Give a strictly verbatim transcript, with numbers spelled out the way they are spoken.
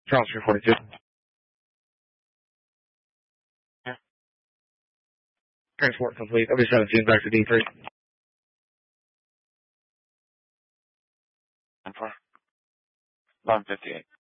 Charles three forty-two. Yeah. Transport complete. W seventeen back to D three. And for eleven fifty-eight.